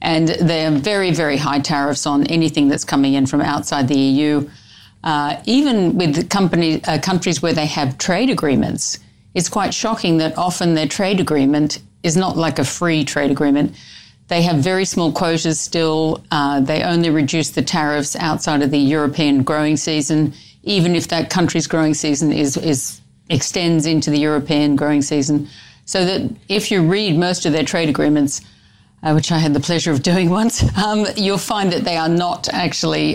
And there are very, very high tariffs on anything that's coming in from outside the EU. Even with countries where they have trade agreements, it's quite shocking that often their trade agreement is not like a free trade agreement. They have very small quotas still. They only reduce the tariffs outside of the European growing season, even if that country's growing season extends into the European growing season. So that if you read most of their trade agreements, which I had the pleasure of doing once, you'll find that they are not actually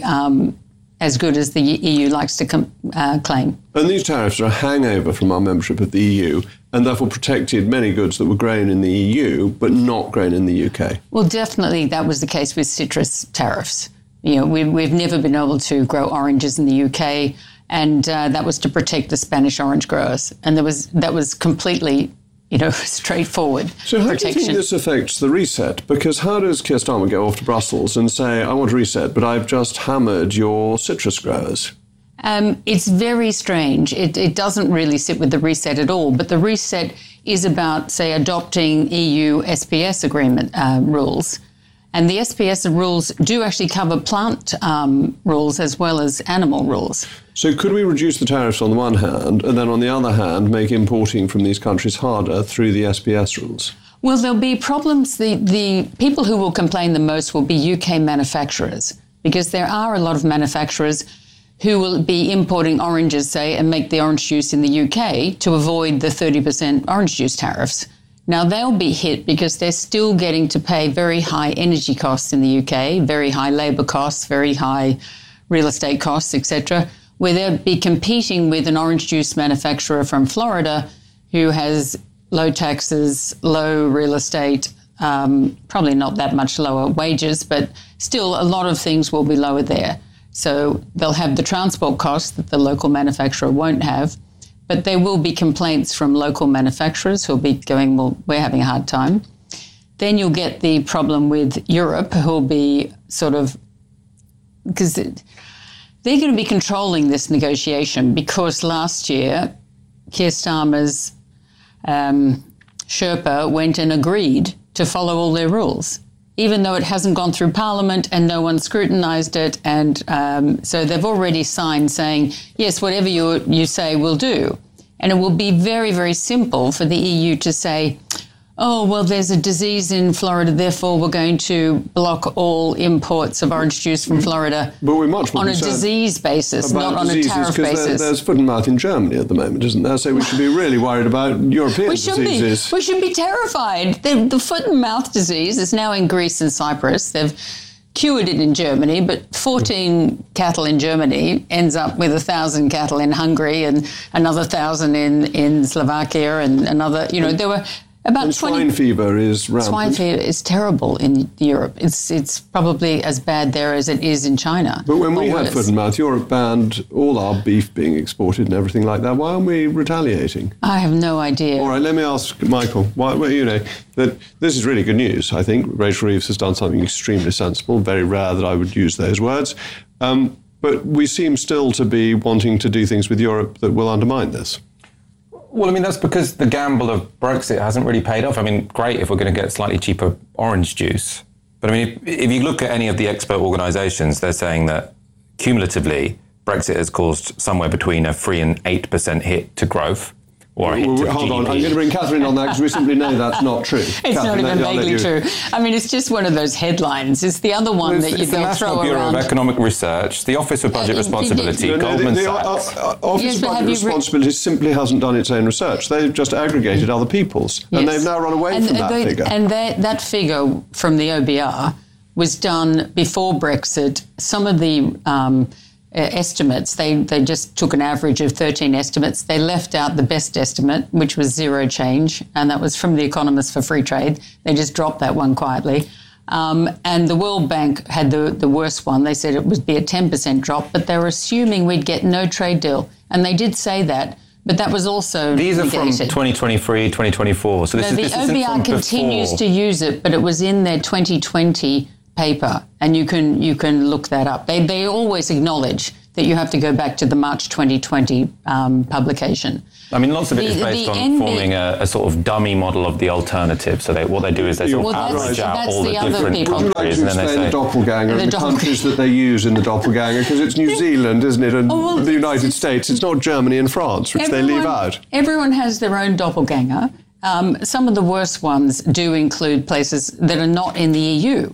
as good as the EU likes to claim. And these tariffs are a hangover from our membership of the EU and therefore protected many goods that were grown in the EU but not grown in the UK. Well, definitely that was the case with citrus tariffs. You know, we've never been able to grow oranges in the UK, and that was to protect the Spanish orange growers. And that was completely, straightforward So how protection. do you think this affects the reset? Because how does Keir Starmer go off to Brussels and say, I want to reset, but I've just hammered your citrus growers? It's very strange. It doesn't really sit with the reset at all, but the reset is about, say, adopting EU SPS agreement rules. And the SPS rules do actually cover plant rules as well as animal rules. So could we reduce the tariffs on the one hand and then on the other hand make importing from these countries harder through the SPS rules? Well, there'll be problems. The people who will complain the most will be UK manufacturers, because there are a lot of manufacturers who will be importing oranges, say, and make the orange juice in the UK to avoid the 30% orange juice tariffs. Now, they'll be hit because they're still getting to pay very high energy costs in the UK, very high labour costs, very high real estate costs, etc., where they'll be competing with an orange juice manufacturer from Florida who has low taxes, low real estate, probably not that much lower wages, but still a lot of things will be lower there. So they'll have the transport costs that the local manufacturer won't have, but there will be complaints from local manufacturers who'll be going, well, we're having a hard time. Then you'll get the problem with Europe, who'll be sort of, because they're going to be controlling this negotiation, because last year Keir Starmer's Sherpa went and agreed to follow all their rules, even though it hasn't gone through Parliament and no one scrutinised it. And so they've already signed saying, yes, whatever you say, we'll do. And it will be very, very simple for the EU to say, oh, well, there's a disease in Florida, therefore we're going to block all imports of orange juice from Florida on a disease basis, not on a tariff basis. There's foot and mouth in Germany at the moment, isn't there? So we should be really worried about European diseases. We should be terrified. The foot and mouth disease is now in Greece and Cyprus. They've cured it in Germany, but 14 cattle in Germany ends up with 1,000 cattle in Hungary and another 1,000 in Slovakia and another, there were about 20. Swine fever is rampant. Swine fever is terrible in Europe. It's probably as bad there as it is in China. But when we had foot and mouth, Europe banned all our beef being exported and everything like that. Why aren't we retaliating? I have no idea. All right, let me ask Michael. That this is really good news. I think Rachel Reeves has done something extremely sensible. Very rare that I would use those words. But we seem still to be wanting to do things with Europe that will undermine this. Well, that's because the gamble of Brexit hasn't really paid off. Great if we're going to get slightly cheaper orange juice. But if you look at any of the expert organisations, they're saying that cumulatively, Brexit has caused somewhere between a 3 and 8% hit to growth. Or hold on, I'm going to bring Catherine on that because we simply know that's not true. It's Catherine, not even vaguely true. It's just one of those headlines. It's the other one that you throw around. It's the National Bureau of Economic Research, the Office of Budget Responsibility, Goldman Sachs. The Office of Budget Responsibility simply hasn't done its own research. They've just aggregated other people's, and they've now run away from that figure. And that figure from the OBR was done before Brexit. Some of the estimates, they just took an average of 13 estimates. They left out the best estimate, which was zero change, and that was from the Economist for Free Trade. They just dropped that one quietly. And the World Bank had the worst one. They said it would be a 10% drop, but they were assuming we'd get no trade deal. And they did say that, but that was also These negated. are from 2023, 2024. So the OBR continues to use it, but it was in their 2020 paper, and you can look that up. They always acknowledge that you have to go back to the March 2020 publication. I mean, lots of it is based on forming a sort of dummy model of the alternative. So what they do is they sort of average out all the different countries. Would you like to explain the doppelganger and the countries that they use in the doppelganger? Because it's New Zealand, isn't it? And the United States. It's not Germany and France, which they leave out. Everyone has their own doppelganger. Some of the worst ones do include places that are not in the EU.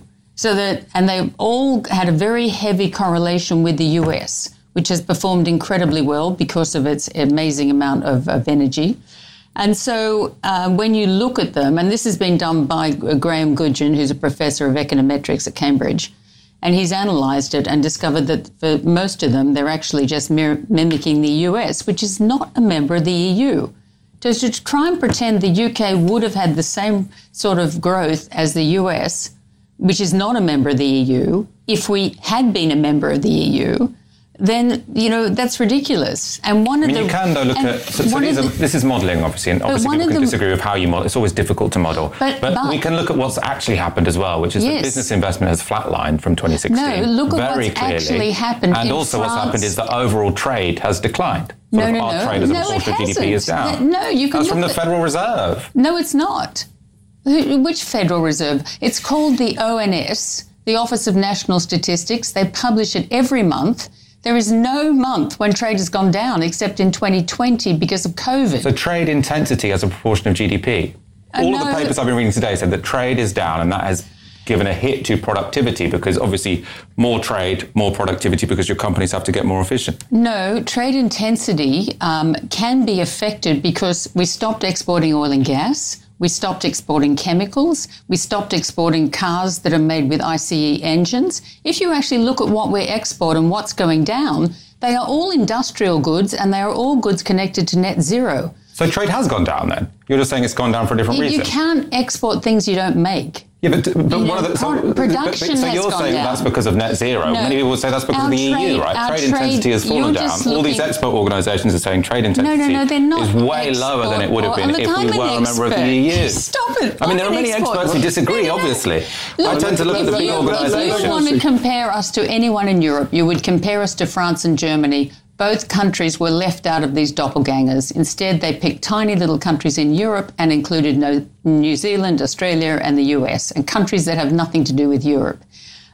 And they all had a very heavy correlation with the US, which has performed incredibly well because of its amazing amount of energy. And so when you look at them, and this has been done by Graham Goodgen, who's a professor of econometrics at Cambridge, and he's analysed it and discovered that for most of them, they're actually just mimicking the US, which is not a member of the EU. So to try and pretend the UK would have had the same sort of growth as the US, which is not a member of the EU, if we had been a member of the EU, then, that's ridiculous. And you can, though, look at... this is modelling, obviously, and obviously people can disagree with how you model. It's always difficult to model. But we can look at what's actually happened as well, which is that business investment has flatlined from 2016 No, look at very what's clearly. Actually happened and in also France. What's happened is that overall trade has declined. Our trade as a proportion of GDP is down. That's from the Federal Reserve. No, it's not. Which Federal Reserve? It's called the ONS, the Office of National Statistics. They publish it every month. There is no month when trade has gone down except in 2020 because of COVID. So trade intensity as a proportion of GDP. All of the papers I've been reading today said that trade is down, and that has given a hit to productivity because obviously more trade, more productivity because your companies have to get more efficient. No, trade intensity can be affected because we stopped exporting oil and gas. We stopped exporting chemicals. We stopped exporting cars that are made with ICE engines. If you actually look at what we export and what's going down, they are all industrial goods and they are all goods connected to net zero. So trade has gone down then? You're just saying it's gone down for a different reason? You can't export things you don't make. Yeah, but one of the... production so you're saying that's because of net zero. No, many people would say that's because of the EU, right? Trade intensity has fallen down. All these export organisations are saying trade intensity is way lower than it would have been if we were a member of the EU. Stop it. I mean, there are many experts who disagree, obviously. I tend to look at the big organisations. If you want to compare us to anyone in Europe, you would compare us to France and Germany. Both countries were left out of these doppelgangers. Instead, they picked tiny little countries in Europe and included New Zealand, Australia, and the US, and countries that have nothing to do with Europe.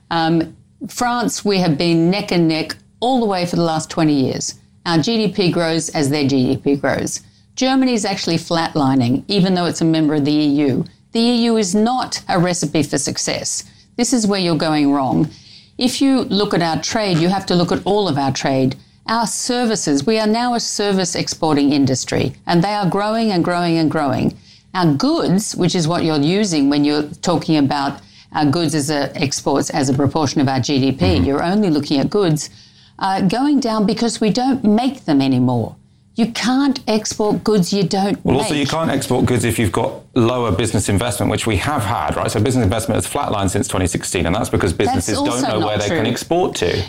France, we have been neck and neck all the way for the last 20 years. Our GDP grows as their GDP grows. Germany is actually flatlining, even though it's a member of the EU. The EU is not a recipe for success. This is where you're going wrong. If you look at our trade, you have to look at all of our trade. Our services, we are now a service exporting industry, and they are growing and growing and growing. Our goods, which is what you're using when you're talking about our goods as exports as a proportion of our GDP, you're only looking at goods, going down because we don't make them anymore. You can't export goods you don't make. Well, also, you can't export goods if you've got lower business investment, which we have had, right? So business investment has flatlined since 2016, and that's because businesses don't know where they can export to.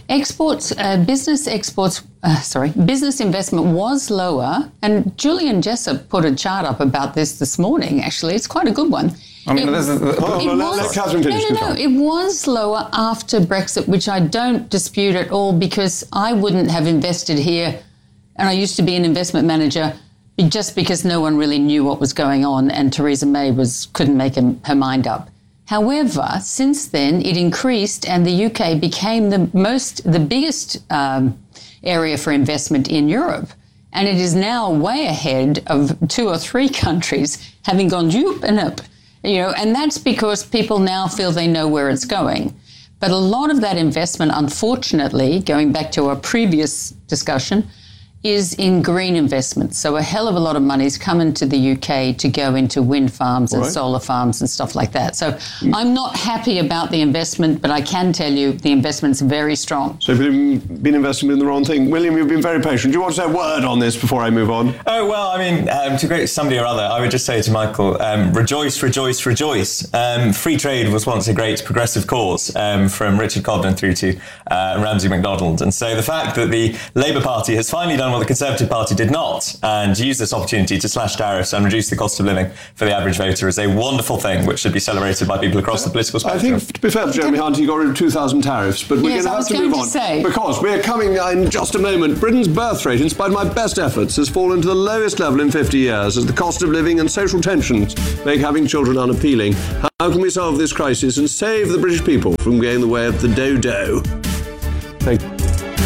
Business investment was lower, and Julian Jessup put a chart up about this morning, actually. It's quite a good one. I mean, let Catherine finish. It was lower after Brexit, which I don't dispute at all, because I wouldn't have invested here. And I used to be an investment manager just because no one really knew what was going on, and Theresa May couldn't make her mind up. However, since then it increased, and the UK became the biggest area for investment in Europe, and it is now way ahead of 2 or 3 countries, having gone up and up. And that's because people now feel they know where it's going. But a lot of that investment, unfortunately, going back to our previous discussion, is in green investments. So a hell of a lot of money's coming to the UK to go into wind farms and solar farms and stuff like that. So I'm not happy about the investment, but I can tell you the investment's very strong. So you've been investing in the wrong thing. William, you've been very patient. Do you want to say a word on this before I move on? Oh, well, I mean, to greet somebody or other, I would just say to Michael, rejoice, rejoice, rejoice. Free trade was once a great progressive cause, from Richard Cobden through to Ramsay MacDonald. And so the fact that the Labour Party has finally done done what the Conservative Party did not, and use this opportunity to slash tariffs and reduce the cost of living for the average voter is a wonderful thing which should be celebrated by people across the political spectrum. I think, to be fair to Jeremy Hunt, he got rid of 2,000 tariffs, but we're going to have to move on. Because we're coming in just a moment. Britain's birth rate, in spite of my best efforts, has fallen to the lowest level in 50 years as the cost of living and social tensions make having children unappealing. How can we solve this crisis and save the British people from going the way of the dodo? Thank you.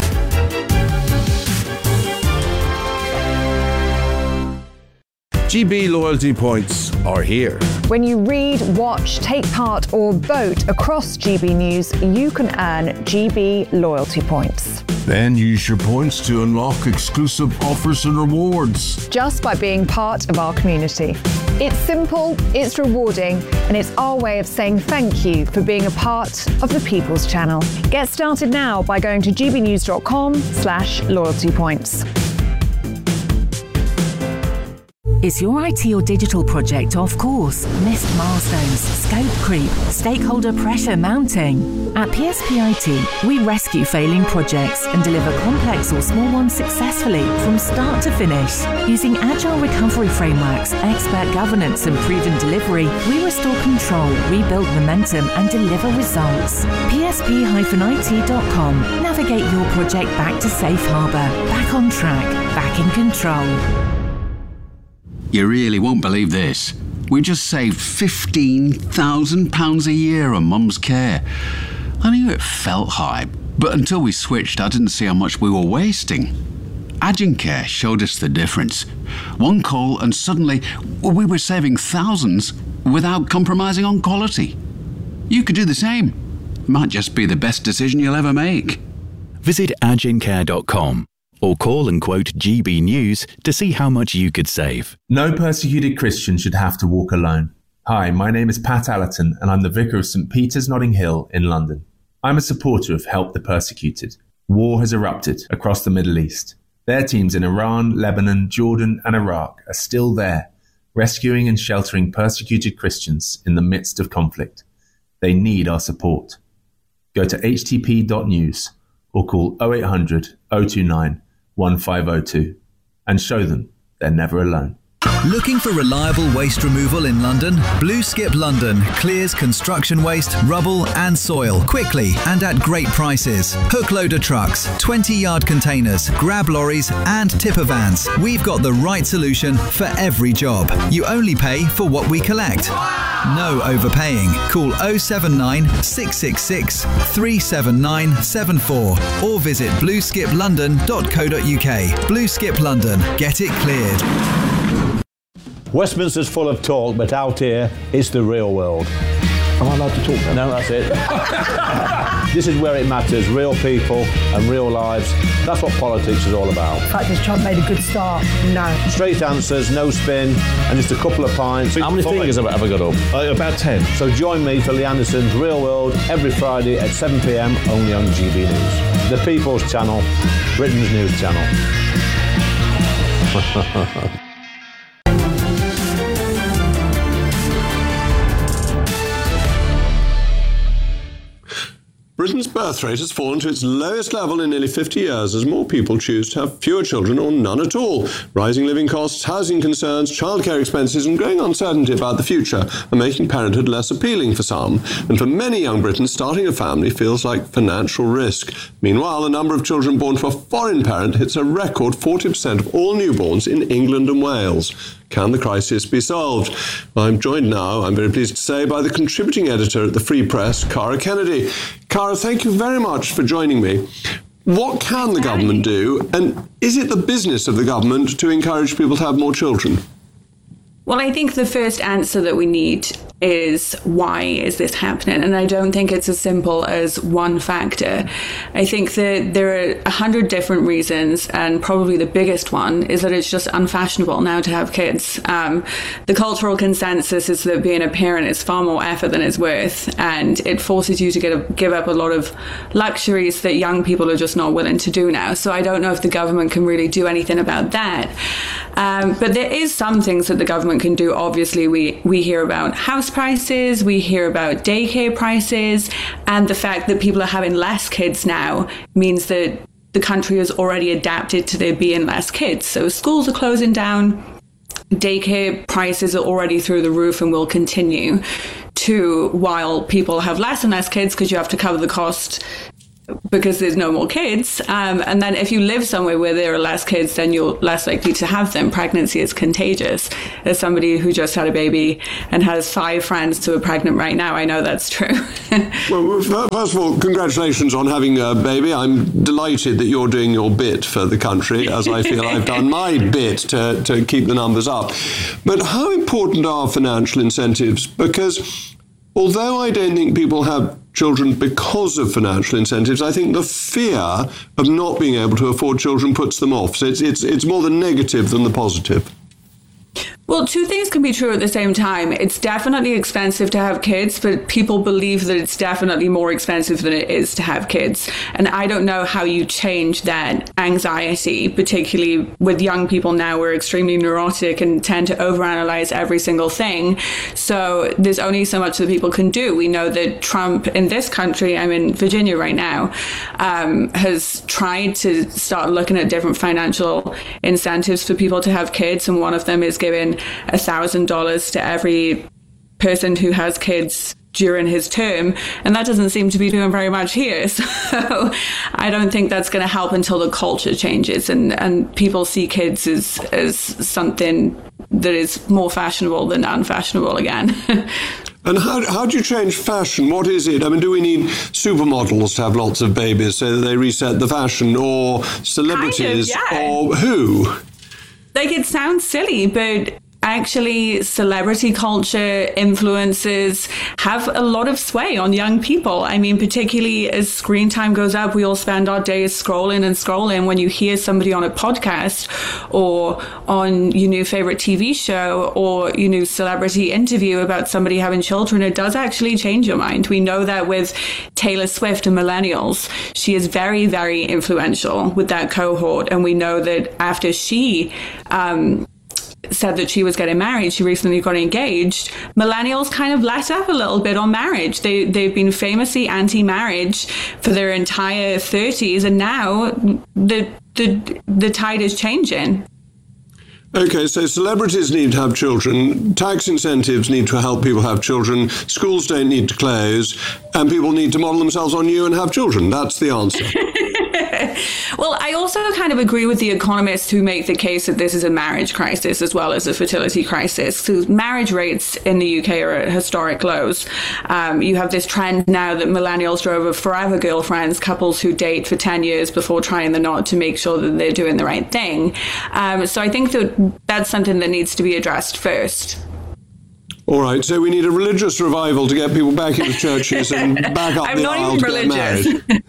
GB loyalty points are here. When you read, watch, take part or vote across GB News, you can earn GB loyalty points. Then use your points to unlock exclusive offers and rewards. Just by being part of our community. It's simple, it's rewarding, and it's our way of saying thank you for being a part of the People's Channel. Get started now by going to gbnews.com/loyalty points. Is your IT or digital project off course? Missed milestones, scope creep, stakeholder pressure mounting? At PSP IT, we rescue failing projects and deliver complex or small ones successfully from start to finish. Using agile recovery frameworks, expert governance and proven delivery, we restore control, rebuild momentum and deliver results. PSP-IT.com. Navigate your project back to safe harbour, back on track, back in control. You really won't believe this. We just saved £15,000 a year on Mum's care. I knew it felt high, but until we switched, I didn't see how much we were wasting. Agencare showed us the difference. One call and suddenly we were saving thousands without compromising on quality. You could do the same. Might just be the best decision you'll ever make. Visit agencare.com. or call and quote GB News to see how much you could save. No persecuted Christian should have to walk alone. Hi, my name is Pat Allerton and I'm the Vicar of St Peter's Notting Hill in London. I'm a supporter of Help the Persecuted. War has erupted across the Middle East. Their teams in Iran, Lebanon, Jordan and Iraq are still there, rescuing and sheltering persecuted Christians in the midst of conflict. They need our support. Go to htp.news or call 0800 029 1502 and show them they're never alone. Looking for reliable waste removal in London? Blue Skip London clears construction waste, rubble and soil quickly and at great prices. Hook loader trucks, 20-yard containers, grab lorries and tipper vans. We've got the right solution for every job. You only pay for what we collect. No overpaying. Call 079 666 37974 or visit blueskiplondon.co.uk. Blue Skip London. Get it cleared. Westminster's full of talk, but out here, it's the real world. Am I allowed to talk now? No, that's it. This is where it matters, real people and real lives. That's what politics is all about. The fact is Trump made a good start, no. Straight answers, no spin, and just a couple of pints. How many fingers have I got up? About 10. So join me for Lee Anderson's Real World every Friday at 7 p.m, only on GB News. The People's Channel, Britain's news channel. Britain's birth rate has fallen to its lowest level in nearly 50 years as more people choose to have fewer children or none at all. Rising living costs, housing concerns, childcare expenses and growing uncertainty about the future are making parenthood less appealing for some. And for many young Britons, starting a family feels like financial risk. Meanwhile, the number of children born to a foreign parent hits a record 40% of all newborns in England and Wales. Can the crisis be solved? I'm joined now, I'm very pleased to say, by the contributing editor at the Free Press, Cara Kennedy. Cara, thank you very much for joining me. What can the government do, and is it the business of the government to encourage people to have more children? Well, I think the first answer that we need is, why is this happening? And I don't think it's as simple as one factor. I think that there are 100 different reasons, and probably the biggest one is that it's just unfashionable now to have kids. The cultural consensus is that being a parent is far more effort than it's worth, and it forces you to give up a lot of luxuries that young people are just not willing to do now. So I don't know if the government can really do anything about that. But there is some things that the government can do. Obviously, we hear about house prices, we hear about daycare prices, and the fact that people are having less kids now means that the country has already adapted to there being less kids. So schools are closing down, daycare prices are already through the roof and will continue to, while people have less and less kids because you have to cover the cost because there's no more kids. And then if you live somewhere where there are less kids, then you're less likely to have them. Pregnancy is contagious. As somebody who just had a baby and has 5 friends who are pregnant right now, I know that's true. Well, first of all, congratulations on having a baby. I'm delighted that you're doing your bit for the country, as I feel I've done my bit to keep the numbers up. But how important are financial incentives? Because although I don't think people have children because of financial incentives, I think the fear of not being able to afford children puts them off. So it's more the negative than the positive. Well, 2 things can be true at the same time. It's definitely expensive to have kids, but people believe that it's definitely more expensive than it is to have kids. And I don't know how you change that anxiety, particularly with young people now. We're extremely neurotic and tend to overanalyze every single thing. So there's only so much that people can do. We know that Trump in this country, I'm in Virginia right now, has tried to start looking at different financial incentives for people to have kids. And one of them is giving $1,000 to every person who has kids during his term, and that doesn't seem to be doing very much here. So I don't think that's going to help until the culture changes and people see kids as something that is more fashionable than unfashionable again. And how do you change fashion? What is it? I mean, do we need supermodels to have lots of babies so that they reset the fashion, or celebrities, or who? Like, it sounds silly, but actually celebrity culture, influencers have a lot of sway on young people. I mean, particularly as screen time goes up, we all spend our days scrolling and scrolling. When you hear somebody on a podcast or on your new favorite TV show or your new celebrity interview about somebody having children, it does actually change your mind. We know that with Taylor Swift and millennials, she is very, very influential with that cohort. And we know that after she said that she was getting married, she recently got engaged, millennials kind of let up a little bit on marriage. They've been famously anti-marriage for their entire 30s, and now the tide is changing. Okay, so celebrities need to have children, tax incentives need to help people have children, schools don't need to close, and people need to model themselves on you and have children. That's the answer. Well, I also kind of agree with the economists who make the case that this is a marriage crisis as well as a fertility crisis. So marriage rates in the UK are at historic lows. You have this trend now that millennials are over forever girlfriends, couples who date for 10 years before trying the knot to make sure that they're doing the right thing. So I think that that's something that needs to be addressed first. All right, so we need a religious revival to get people back into churches and back up the aisle to get married.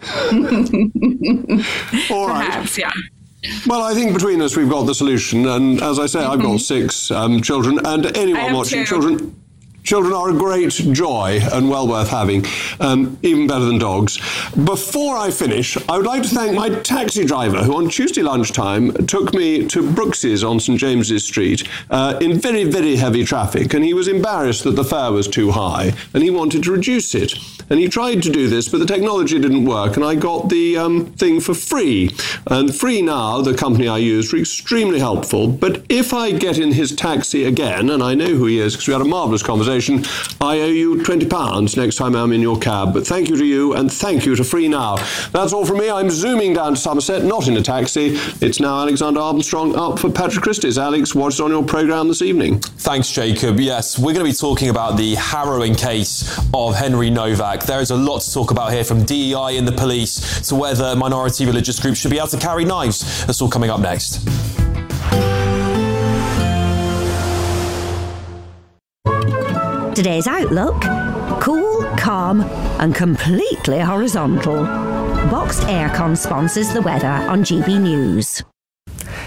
All right. Perhaps, yeah. Well, I think between us we've got the solution. And as I say, I've got 6 children, and anyone watching children... Children are a great joy and well worth having, even better than dogs. Before I finish, I would like to thank my taxi driver who on Tuesday lunchtime took me to Brooks's on St James's Street in very, very heavy traffic, and he was embarrassed that the fare was too high and he wanted to reduce it. And he tried to do this, but the technology didn't work, and I got the thing for free. And Free Now, the company I used, were extremely helpful. But if I get in his taxi again, and I know who he is because we had a marvellous conversation, I owe you £20 next time I'm in your cab. But thank you to you, and thank you to Free Now. That's all from me. I'm zooming down to Somerset, not in a taxi. It's now Alexander Armstrong up for Patrick Christie's. Alex, what's on your programme this evening? Thanks, Jacob. Yes, we're going to be talking about the harrowing case of Henry Novak. There is a lot to talk about here, from DEI and the police to whether minority religious groups should be able to carry knives. That's all coming up next. Today's outlook: cool, calm and completely horizontal. Boxed Aircon sponsors the weather on GB News.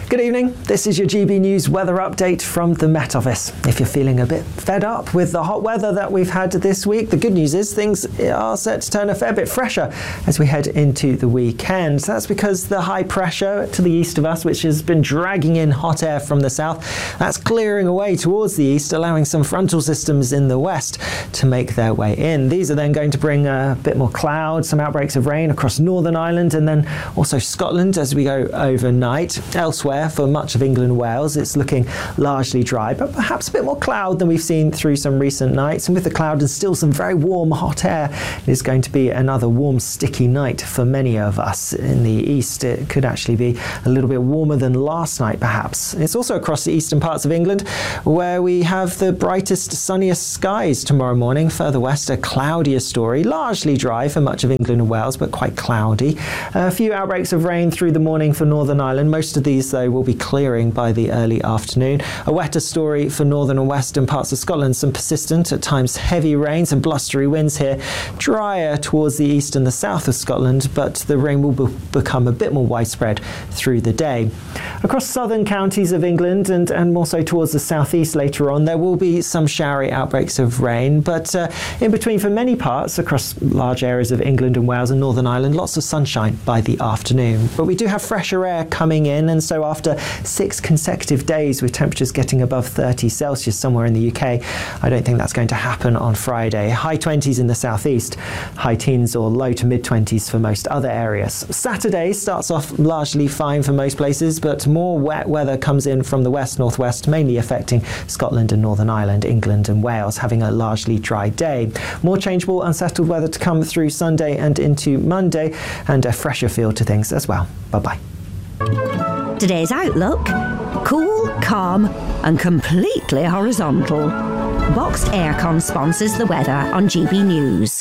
Good evening. This is your GB News weather update from the Met Office. If you're feeling a bit fed up with the hot weather that we've had this week, the good news is things are set to turn a fair bit fresher as we head into the weekend. That's because the high pressure to the east of us, which has been dragging in hot air from the south, that's clearing away towards the east, allowing some frontal systems in the west to make their way in. These are then going to bring a bit more cloud, some outbreaks of rain across Northern Ireland and then also Scotland as we go overnight. Elsewhere, for much of England and Wales, it's looking largely dry, but perhaps a bit more cloud than we've seen through some recent nights. And with the cloud and still some very warm, hot air, it is going to be another warm, sticky night for many of us. In the east, it could actually be a little bit warmer than last night, perhaps. It's also across the eastern parts of England where we have the brightest, sunniest skies tomorrow morning. Further west, a cloudier story, largely dry for much of England and Wales, but quite cloudy. A few outbreaks of rain through the morning for Northern Ireland. Most of these, though, will be clearing by the early afternoon. A wetter story for northern and western parts of Scotland. Some persistent, at times heavy rains and blustery winds here. Drier towards the east and the south of Scotland, but the rain will become a bit more widespread through the day. Across southern counties of England and more so towards the southeast later on, there will be some showery outbreaks of rain, but in between for many parts across large areas of England and Wales and Northern Ireland, lots of sunshine by the afternoon. But we do have fresher air coming in, and so after 6 consecutive days with temperatures getting above 30 Celsius somewhere in the UK, I don't think that's going to happen on Friday. High 20s in the southeast, high teens or low to mid 20s for most other areas. Saturday starts off largely fine for most places, but more wet weather comes in from the west-northwest, mainly affecting Scotland and Northern Ireland, England and Wales, having a largely dry day. More changeable, unsettled weather to come through Sunday and into Monday, and a fresher feel to things as well. Bye-bye. Today's outlook: cool, calm and completely horizontal. Boxed Aircon sponsors the weather on GB News.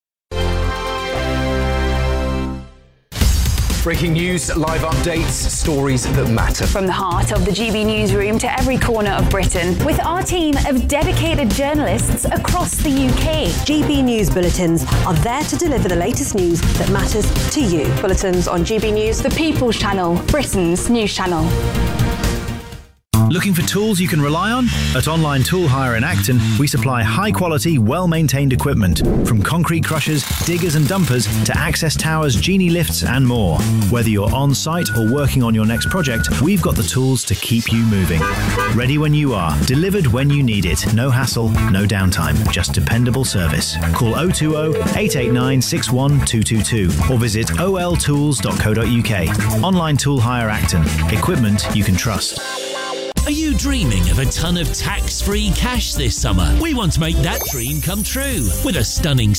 Breaking news, live updates, stories that matter. From the heart of the GB newsroom to every corner of Britain, with our team of dedicated journalists across the UK. GB News bulletins are there to deliver the latest news that matters to you. Bulletins on GB News, the People's Channel, Britain's news channel. Looking for tools you can rely on? At Online Tool Hire in Acton, we supply high-quality, well-maintained equipment, from concrete crushers, diggers and dumpers to access towers, genie lifts and more. Whether you're on-site or working on your next project, we've got the tools to keep you moving. Ready when you are, delivered when you need it. No hassle, no downtime, just dependable service. Call 020-889-61222 or visit oltools.co.uk. Online Tool Hire Acton. Equipment you can trust. Are you dreaming of a ton of tax-free cash this summer? We want to make that dream come true with a stunning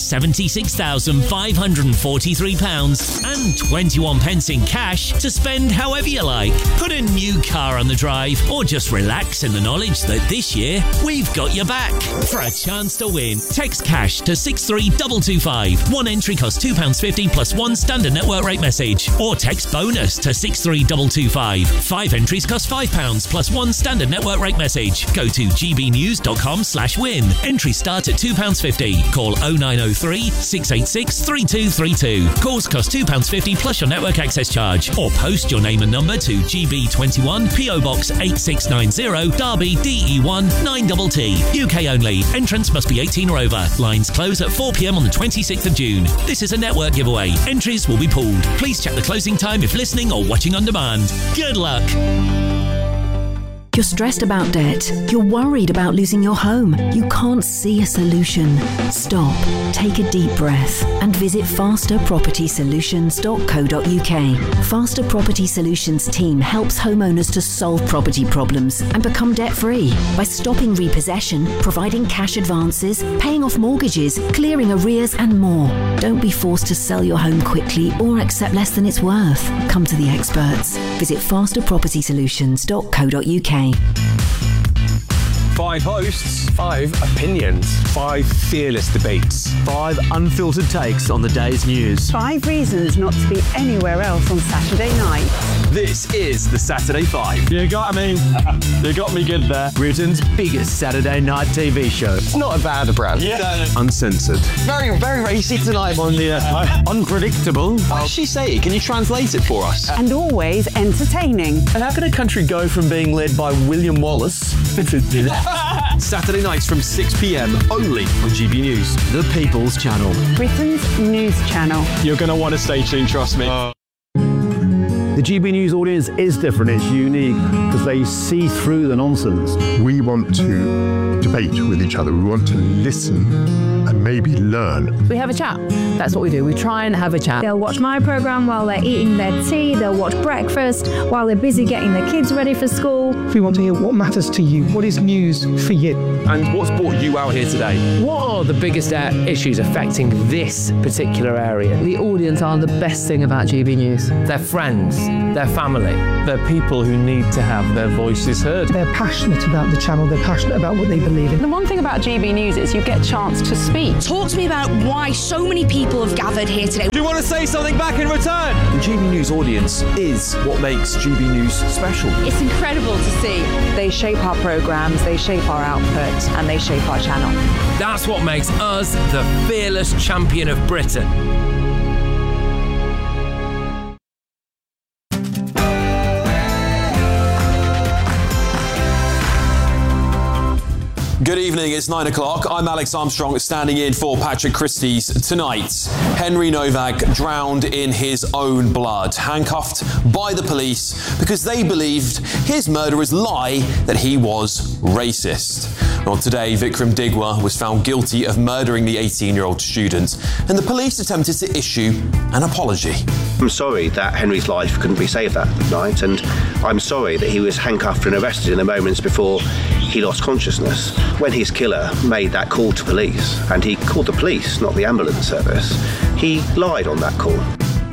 £76,543 and 21 pence in cash to spend however you like. Put a new car on the drive or just relax in the knowledge that this year we've got your back. For a chance to win, text cash to 63225. One entry costs £2.50 plus one standard network rate message. Or text bonus to 63225. 5 entries cost £5 plus one standard network rate message. Go to gbnews.com/win. Entries start at £2.50. Call 0903 686 3232. Calls cost £2.50 plus your network access charge. Or post your name and number to GB21 PO Box 8690 Derby DE1 9TT. UK only. Entrance must be 18 or over. Lines close at 4 p.m. on the 26th of June. This is a network giveaway. Entries will be pooled. Please check the closing time if listening or watching on demand. Good luck. You're stressed about debt. You're worried about losing your home. You can't see a solution. Stop, take a deep breath and visit fasterpropertysolutions.co.uk. Faster Property Solutions team helps homeowners to solve property problems and become debt-free by stopping repossession, providing cash advances, paying off mortgages, clearing arrears and more. Don't be forced to sell your home quickly or accept less than it's worth. Come to the experts. Visit fasterpropertysolutions.co.uk. 5 hosts, 5 opinions, 5 fearless debates, 5 unfiltered takes on the day's news. 5 reasons not to be anywhere else on Saturday night. This is the Saturday 5. You got me. You got me good there. Britain's biggest Saturday night TV show. It's not a bad brand. Yeah. Uncensored. Very, very racy tonight on the unpredictable. What does she say? Can you translate it for us? And always entertaining. And how can a country go from being led by William Wallace Saturday nights from 6 p.m. only on GB News. The People's Channel. Britain's news channel. You're going to want to stay tuned, trust me. The GB News audience is different, it's unique, because they see through the nonsense. We want to debate with each other, we want to listen and maybe learn. We have a chat. That's what we do. We try and have a chat. They'll watch my programme while they're eating their tea, they'll watch breakfast while they're busy getting their kids ready for school. We want to hear what matters to you, what is news for you. And what's brought you out here today? What are the biggest issues affecting this particular area? The audience are the best thing about GB News. They're friends, they're family. They're people who need to have their voices heard. They're passionate about the channel, they're passionate about what they believe in. The one thing about GB News is you get a chance to speak. Talk to me about why so many people have gathered here today. Do you want to say something back in return? The GB News audience is what makes GB News special. It's incredible to see. They shape our programmes, they shape our output, and they shape our channel. That's what makes us the fearless champion of Britain. Good evening, it's 9 o'clock. I'm Alex Armstrong, standing in for Patrick Christie's tonight. Henry Novak drowned in his own blood, handcuffed by the police because they believed his murderer's lie that he was racist. Well, today, Vikram Digwa was found guilty of murdering the 18-year-old student, and the police attempted to issue an apology. I'm sorry that Henry's life couldn't be saved that night, and I'm sorry that he was handcuffed and arrested in the moments before he lost consciousness. When his killer made that call to police, and he called the police, not the ambulance service, he lied on that call.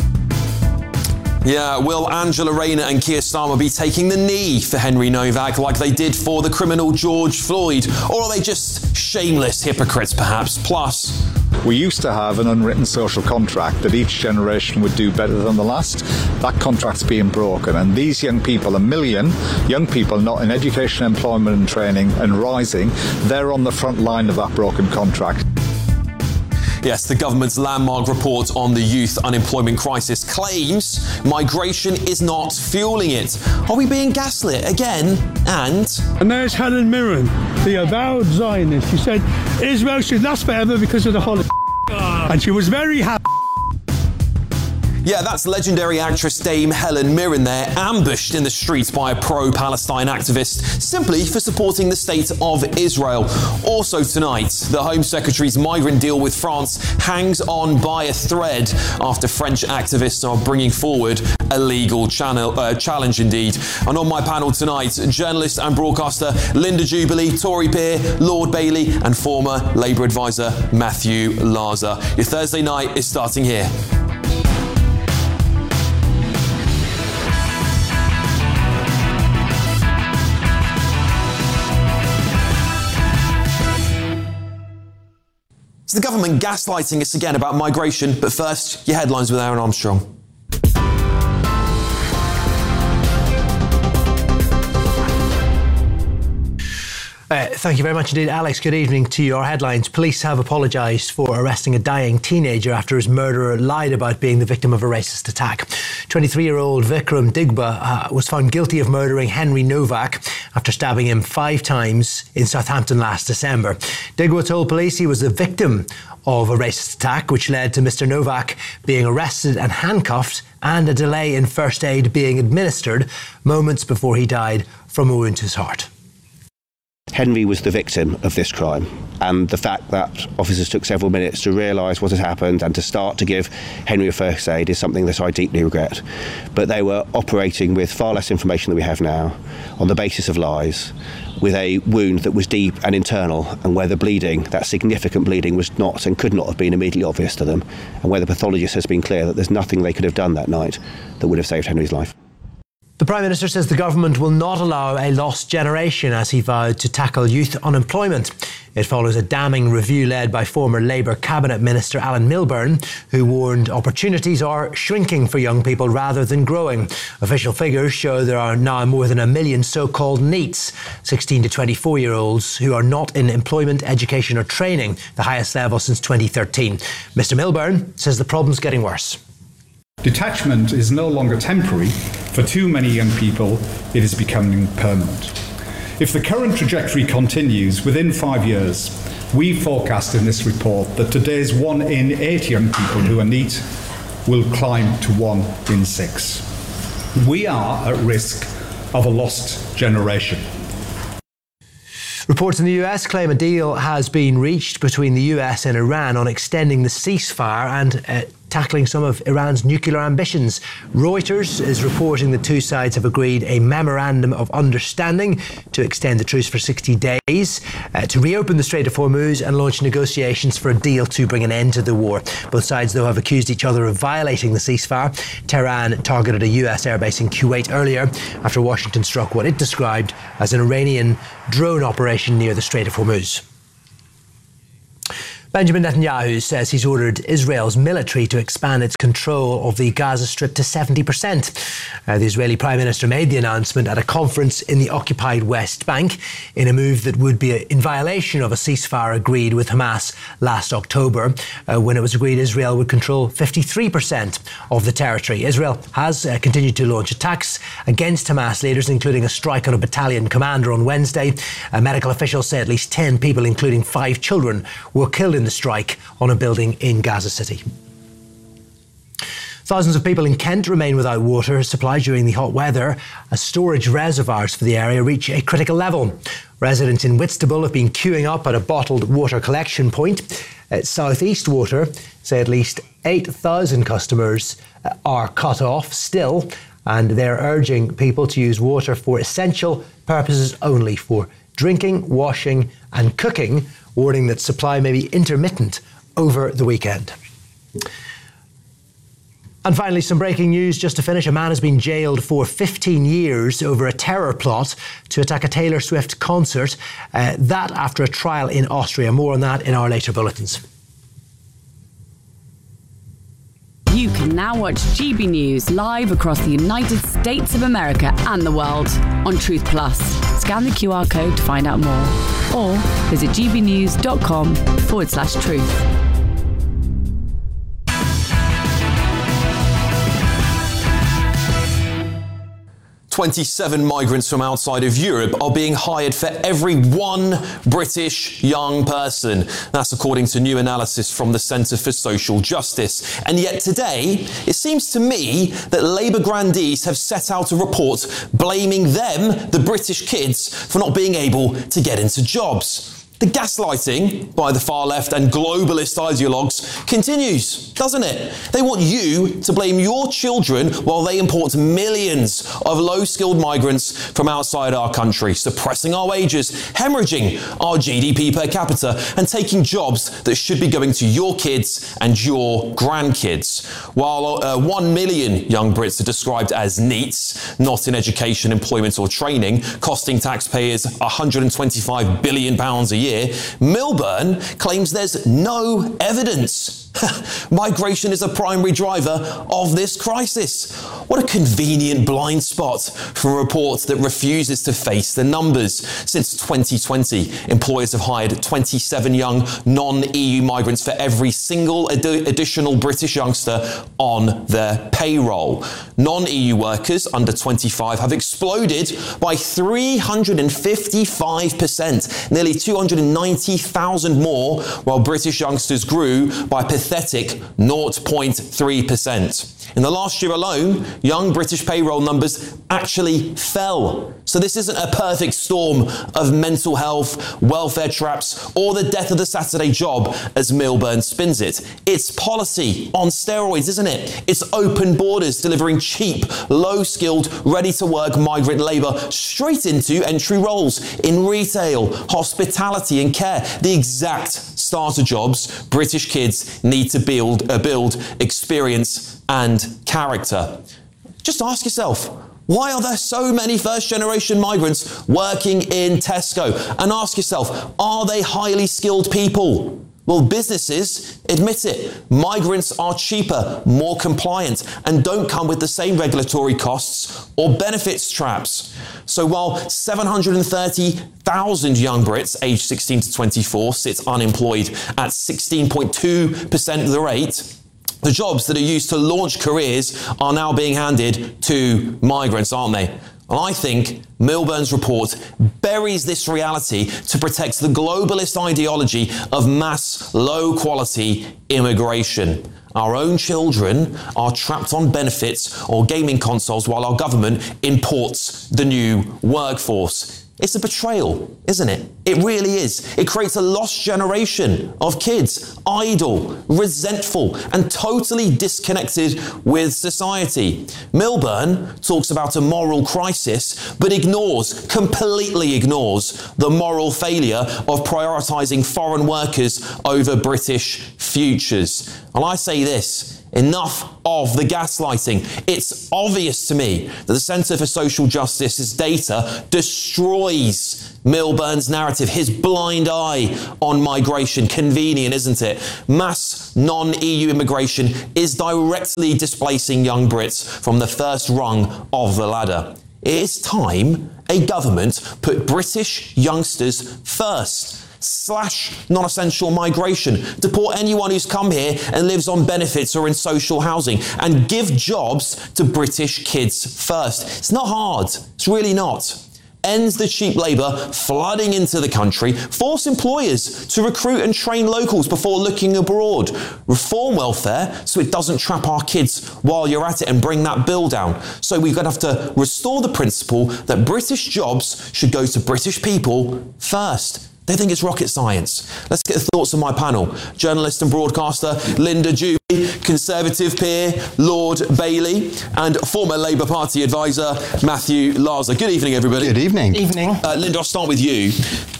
Yeah, will Angela Rayner and Keir Starmer be taking the knee for Henry Novak like they did for the criminal George Floyd? Or are they just shameless hypocrites, perhaps? Plus, we used to have an unwritten social contract that each generation would do better than the last. That contract's being broken, and these young people, 1 million young people not in education, employment and training and rising, they're on the front line of that broken contract. Yes, the government's landmark report on the youth unemployment crisis claims migration is not fueling it. Are we being gaslit again? And there's Helen Mirren, the avowed Zionist. She said Israel should last forever because of the Holocaust. And she was very happy. Yeah, that's legendary actress Dame Helen Mirren there, ambushed in the streets by a pro-Palestine activist simply for supporting the state of Israel. Also tonight, the Home Secretary's migrant deal with France hangs on by a thread after French activists are bringing forward a legal challenge indeed. And on my panel tonight, journalist and broadcaster Linda Jubilee, Tory peer Lord Bailey and former Labour advisor Matthew Larzer. Your Thursday night is starting here. Is the government gaslighting us again about migration? But first, your headlines with Aaron Armstrong. Thank you very much indeed, Alex. Good evening to you. Our headlines. Police have apologised for arresting a dying teenager after his murderer lied about being the victim of a racist attack. 23-year-old Vikram Digwa was found guilty of murdering Henry Novak after stabbing him 5 times in Southampton last December. Digwa told police he was the victim of a racist attack, which led to Mr. Novak being arrested and handcuffed and a delay in first aid being administered moments before he died from a wound to his heart. Henry was the victim of this crime, and the fact that officers took several minutes to realise what had happened and to start to give Henry a first aid is something that I deeply regret. But they were operating with far less information than we have now, on the basis of lies, with a wound that was deep and internal, and where the bleeding, that significant bleeding, was not and could not have been immediately obvious to them, and where the pathologist has been clear that there's nothing they could have done that night that would have saved Henry's life. The Prime Minister says the government will not allow a lost generation as he vowed to tackle youth unemployment. It follows a damning review led by former Labour Cabinet Minister Alan Milburn, who warned opportunities are shrinking for young people rather than growing. Official figures show there are now more than 1 million so-called NEETs, 16 to 24-year-olds who are not in employment, education or training, the highest level since 2013. Mr Milburn says the problem's getting worse. Detachment is no longer temporary. For too many young people, it is becoming permanent. If the current trajectory continues, within 5 years, we forecast in this report that today's 1 in 8 young people who are NEET will climb to 1 in 6. We are at risk of a lost generation. Reports in the US claim a deal has been reached between the US and Iran on extending the ceasefire and tackling some of Iran's nuclear ambitions. Reuters is reporting the two sides have agreed a memorandum of understanding to extend the truce for 60 days, to reopen the Strait of Hormuz and launch negotiations for a deal to bring an end to the war. Both sides, though, have accused each other of violating the ceasefire. Tehran targeted a US airbase in Kuwait earlier after Washington struck what it described as an Iranian drone operation near the Strait of Hormuz. Benjamin Netanyahu says he's ordered Israel's military to expand its control of the Gaza Strip to 70%. The Israeli Prime Minister made the announcement at a conference in the occupied West Bank in a move that would be in violation of a ceasefire agreed with Hamas last October, when it was agreed Israel would control 53% of the territory. Israel has continued to launch attacks against Hamas leaders, including a strike on a battalion commander on Wednesday. Medical officials say at least 10 people, including 5 children, were killed in the strike on a building in Gaza City. Thousands of people in Kent remain without water supply during the hot weather as storage reservoirs for the area reach a critical level. Residents in Whitstable have been queuing up at a bottled water collection point. At South East Water say at least 8,000 customers are cut off still, and they're urging people to use water for essential purposes only, for drinking, washing and cooking, warning that supply may be intermittent over the weekend. And finally, some breaking news just to finish. A man has been jailed for 15 years over a terror plot to attack a Taylor Swift concert. That after a trial in Austria. More on that in our later bulletins. You can now watch GB News live across the United States of America and the world on Truth Plus. Scan the QR code to find out more, or visit gbnews.com/truth. 27 migrants from outside of Europe are being hired for every one British young person. That's according to new analysis from the Centre for Social Justice. And yet today, it seems to me that Labour grandees have set out a report blaming them, the British kids, for not being able to get into jobs. The gaslighting by the far left and globalist ideologues continues, doesn't it? They want you to blame your children while they import millions of low-skilled migrants from outside our country, suppressing our wages, hemorrhaging our GDP per capita, and taking jobs that should be going to your kids and your grandkids. While 1 million young Brits are described as NEETs, not in education, employment or training, costing taxpayers £125 billion a year, Milburn claims there's no evidence. Migration is a primary driver of this crisis. What a convenient blind spot from a report that refuses to face the numbers. Since 2020, employers have hired 27 young non-EU migrants for every single additional British youngster on their payroll. Non-EU workers under 25 have exploded by 355%, nearly 290,000 more, while British youngsters grew by pathetic 0.3%. In the last year alone, young British payroll numbers actually fell. So this isn't a perfect storm of mental health, welfare traps, or the death of the Saturday job, as Milburn spins it. It's policy on steroids, isn't it? It's open borders delivering cheap, low-skilled, ready-to-work migrant labour straight into entry roles in retail, hospitality and care. The exact starter jobs British kids need to build experience and character. Just ask yourself, Why are there so many first-generation migrants working in Tesco? And ask yourself, are they highly skilled people? Well, businesses admit it. Migrants are cheaper, more compliant, and don't come with the same regulatory costs or benefits traps. So while 730,000 young Brits aged 16 to 24 sit unemployed at 16.2% of the rate, the jobs that are used to launch careers are now being handed to migrants, aren't they? And I think Milburn's report buries this reality to protect the globalist ideology of mass, low-quality immigration. Our own children are trapped on benefits or gaming consoles while our government imports the new workforce. It's a betrayal, isn't it? It really is. It creates a lost generation of kids, idle, resentful, and totally disconnected with society. Milburn talks about a moral crisis, but completely ignores the moral failure of prioritising foreign workers over British futures. And I say this, enough of the gaslighting. It's obvious to me that the Centre for Social Justice's data destroys Milburn's narrative, his blind eye on migration. Convenient, isn't it? Mass non-EU immigration is directly displacing young Brits from the first rung of the ladder. It is time a government put British youngsters first. Slash non-essential migration, deport anyone who's come here and lives on benefits or in social housing, and give jobs to British kids first. It's not hard, it's really not. Ends the cheap labour flooding into the country, force employers to recruit and train locals before looking abroad, reform welfare so it doesn't trap our kids while you're at it, and bring that bill down. So we're going to have to restore the principle that British jobs should go to British people first. They think it's rocket science. Let's get the thoughts of my panel. Journalist and broadcaster Linda Dewey, Conservative peer Lord Bailey, and former Labour Party advisor Matthew Larser. Good evening, everybody. Good evening. Evening. Linda, I'll start with you.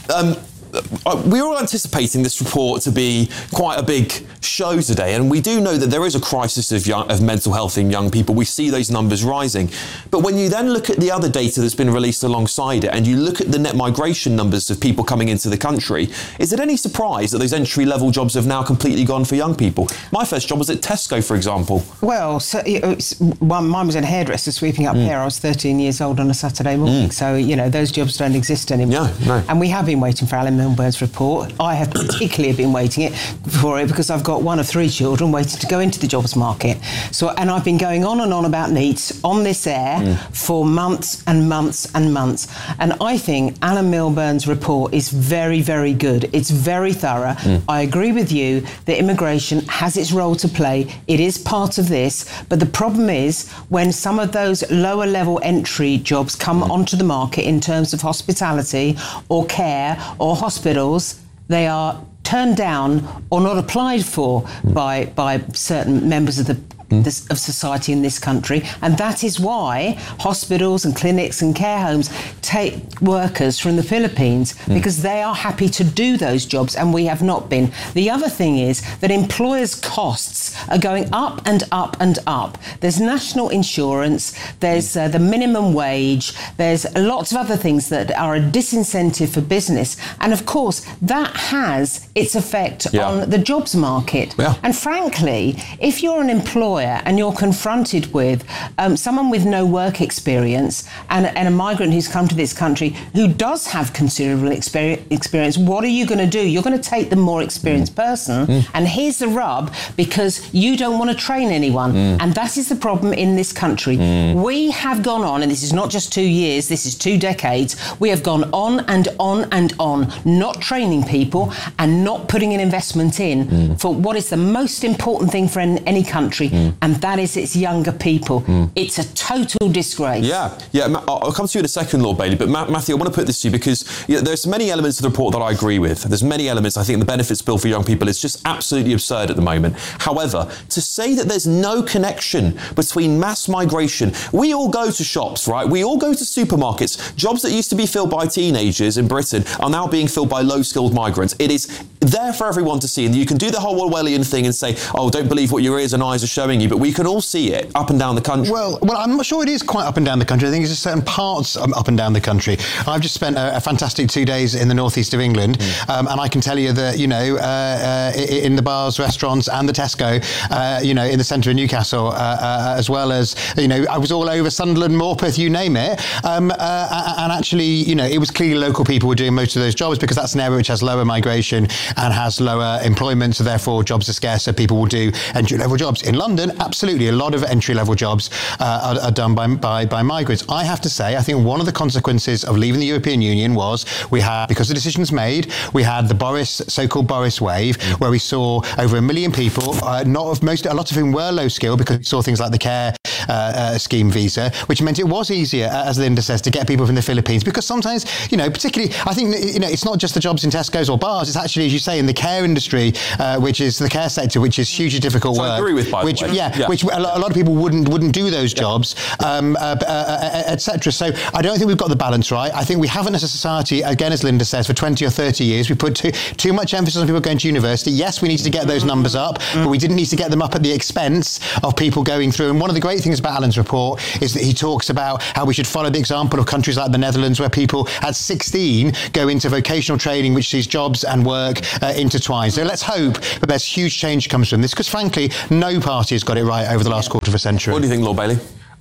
We're all anticipating this report to be quite a big show today, and we do know that there is a crisis of mental health in young people. We see those numbers rising. But when you then look at the other data that's been released alongside it, and you look at the net migration numbers of people coming into the country, is it any surprise that those entry-level jobs have now completely gone for young people? My first job was at Tesco, for example. Well, so mine was in a hairdresser sweeping up hair. I was 13 years old on a Saturday morning. So, those jobs don't exist anymore. No. And we have been waiting for Alan Milburn's report. I have particularly been waiting for it because I've got one of three children waiting to go into the jobs market. And I've been going on and on about NEETs on this air for months and months and months. And I think Alan Milburn's report is very, very good. It's very thorough. I agree with you that immigration has its role to play. It is part of this. But the problem is when some of those lower level entry jobs come onto the market in terms of hospitality or care or hospitals, they are turned down or not applied for by certain members of of society in this country, and that is why hospitals and clinics and care homes take workers from the Philippines because they are happy to do those jobs, and we have not been. The other thing is that employers' costs are going up and up and up. There's national insurance, there's the minimum wage, there's lots of other things that are a disincentive for business, and of course that has its effect on the jobs market. And frankly, if you're an employer and you're confronted with someone with no work experience and a migrant who's come to this country who does have considerable experience, what are you going to do? You're going to take the more experienced person, and here's the rub, because you don't want to train anyone, and that is the problem in this country. We have gone on, and this is not just 2 years, this is 2 decades, we have gone on and on and on, not training people and not putting an investment in for what is the most important thing for any country, and that is its younger people. It's a total disgrace. Yeah, I'll come to you in a second, Lord Bailey, but Matthew, I want to put this to you because there's many elements of the report that I agree with. There's many elements. I think the benefits bill for young people is just absolutely absurd at the moment. However, to say that there's no connection between mass migration, we all go to shops, right? We all go to supermarkets. Jobs that used to be filled by teenagers in Britain are now being filled by low-skilled migrants. It is there for everyone to see. And you can do the whole Orwellian thing and say, oh, don't believe what your ears and eyes are showing you, but we can all see it up and down the country. Well, I'm not sure it is quite up and down the country. I think it's just certain parts up and down the country. I've just spent a fantastic 2 days in the northeast of England, and I can tell you that, in the bars, restaurants and the Tesco, in the centre of Newcastle, as well as, I was all over Sunderland, Morpeth, you name it. And actually, it was clearly local people were doing most of those jobs because that's an area which has lower migration and has lower employment, so therefore jobs are scarcer. People will do entry-level jobs. In London, absolutely, a lot of entry-level jobs are done by migrants. I have to say, I think one of the consequences of leaving the European Union was because the decisions made, we had the so-called Boris wave, where we saw over 1 million people, a lot of whom were low skill because we saw things like the care scheme visa, which meant it was easier, as Linda says, to get people from the Philippines, because sometimes, particularly, I think, it's not just the jobs in Tesco's or bars, it's actually, as you say, in the care industry, which is the care sector, which is hugely difficult work. I agree with, by the way. Which a lot of people wouldn't do those jobs, etc. So I don't think we've got the balance right. I think we haven't as a society, again, as Linda says, for 20 or 30 years, we put too much emphasis on people going to university. Yes, we need to get those numbers up, but we didn't need to get them up at the expense of people going through. And one of the great things about Alan's report is that he talks about how we should follow the example of countries like the Netherlands, where people at 16 go into vocational training, which sees jobs and work intertwined. So let's hope that there's huge change comes from this, because frankly, no party has got it right over the last quarter of a century. What do you think, Lord Bailey?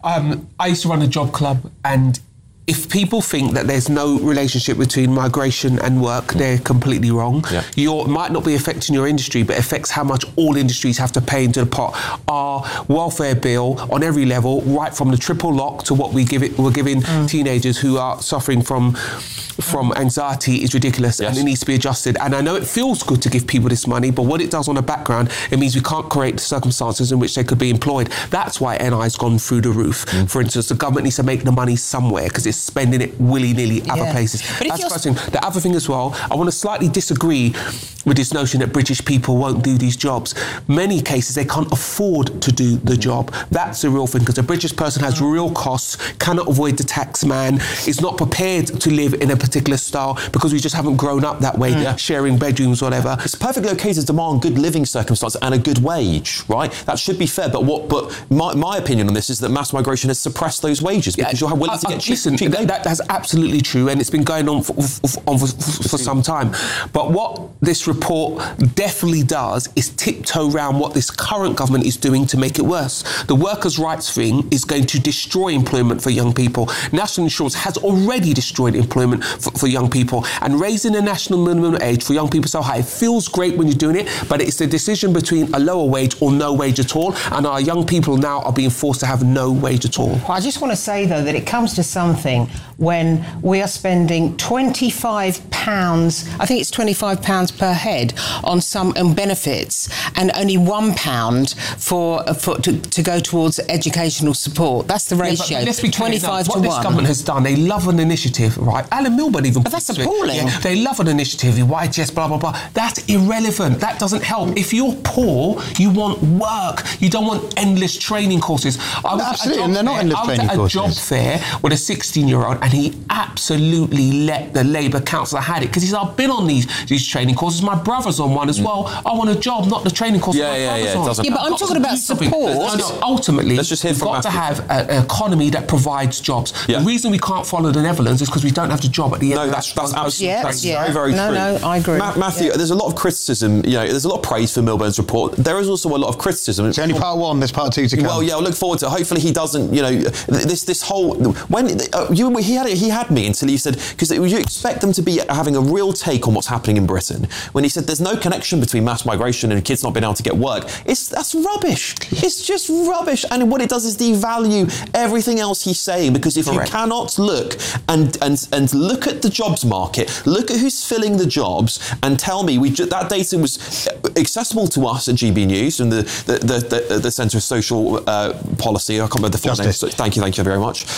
I used to run a job club, and if people think that there's no relationship between migration and work, they're completely wrong. It might not be affecting your industry, but affects how much all industries have to pay into the pot. Our welfare bill on every level, right from the triple lock to what we're giving teenagers who are suffering from anxiety, is ridiculous, and it needs to be adjusted. And I know it feels good to give people this money, but what it does on the background, it means we can't create the circumstances in which they could be employed. That's why NI has gone through the roof. For instance, the government needs to make the money somewhere, because it's spending it willy-nilly other places. But that's the first thing. The other thing as well, I want to slightly disagree with this notion that British people won't do these jobs. Many cases, they can't afford to do the job. That's the real thing, because a British person has real costs, cannot avoid the tax man, is not prepared to live in a particular style because we just haven't grown up that way, sharing bedrooms, whatever. It's perfectly okay to demand good living circumstances and a good wage, right? That should be fair. But my opinion on this is that mass migration has suppressed those wages because you're willing to get cheap labour. That's absolutely true, and it's been going on for some time. But what this report definitely does is tiptoe around what this current government is doing to make it worse. The workers' rights thing is going to destroy employment for young people. National insurance has already destroyed employment for young people, and raising the national minimum age for young people so high, it feels great when you're doing it, but it's the decision between a lower wage or no wage at all, and our young people now are being forced to have no wage at all. I just want to say, though, that it comes to something when we are spending £25, I think it's £25 per head on benefits, and only £1 to go towards educational support. That's the ratio. Let's be 25 to 1. What this government has done, they love an initiative, right? Alan Milburn even. But that's appalling. They love an initiative, YTS, blah, blah, blah. That's irrelevant. That doesn't help. If you're poor, you want work. You don't want endless training courses. Absolutely, and they're not endless training courses. I was at a job fair with a 16-year-old, and he absolutely let the Labour councillor had it, because he said, I've been on these training courses. My brother's on one as well. I want a job, not the training course my brother's on. But I'm talking about support. Ultimately, we've got to have an economy that provides jobs. The reason we can't follow the Netherlands is because we don't have the job at the end. That's absolutely very, very true. No, I agree. Matthew, there's a lot of criticism. There's a lot of praise for Milburn's report. There is also a lot of criticism. It's only part one. There's part two to come. Well, I look forward to it. Hopefully, he doesn't. This whole he had me until he said, because you expect them to be having a real take on what's happening in Britain. When he said there's no connection between mass migration and kids not being able to get work, that's rubbish. It's just rubbish. And what it does is devalue everything else he's saying, because if you cannot look and look at the jobs market, look at who's filling the jobs, and tell me that data was accessible to us at GB News and the Centre of Social Policy. I can't remember the full name. So thank you very much.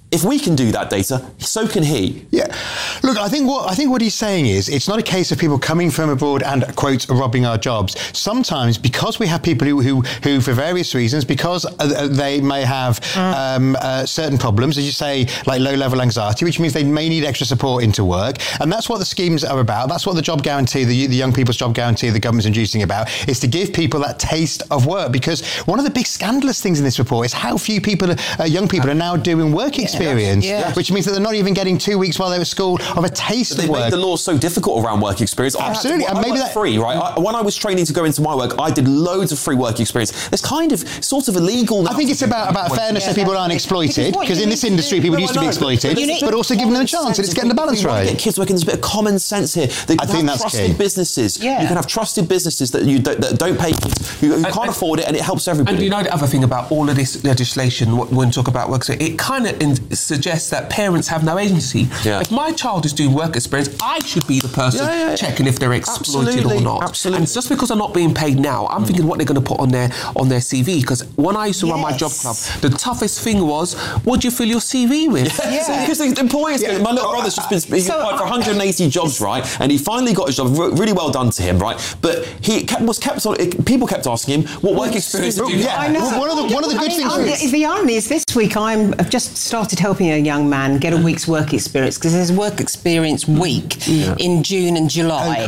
if we can do that, Data, so can he. Yeah. Look, I think what he's saying is it's not a case of people coming from abroad and, quote, robbing our jobs. Sometimes, because we have people who for various reasons, because they may have certain problems, as you say, like low-level anxiety, which means they may need extra support into work. And that's what the schemes are about. That's what the job guarantee, the young people's job guarantee the government's introducing about, is to give people that taste of work. Because one of the big scandalous things in this report is how few people, young people, are now doing work experience, which means that they're not even getting 2 weeks while they're at school of a taste of work. They made the law so difficult around work experience. Absolutely. And maybe that's free, right? When I was training to go into my work, I did loads of free work experience. It's kind of sort of illegal now. I think it's about fairness so people aren't exploited, because in this industry people used to be exploited, but also giving them a chance, and it's getting the balance right. Get kids working. There's a bit of common sense here. I think that's trusted businesses. You can have trusted businesses that don't pay kids, who can't afford it, and it helps everybody. And you know the other thing about all of this legislation, when we talk about work, it kind of suggests that parents have no agency. If my child is doing work experience, I should be the person checking if they're exploited or not. Absolutely. And just because they're not being paid now, I'm thinking what they're going to put on their CV. Because when I used to run my job club, the toughest thing was, what do you fill your CV with? Because the employers, my little brother's just been applied for 180 jobs, right? And he finally got his job. Really well done to him, right? But he kept on. People kept asking him, what work experience do you have? One of the good things. The irony is, this week I've just started helping a young man get a week's work experience, because there's a work experience week in June and July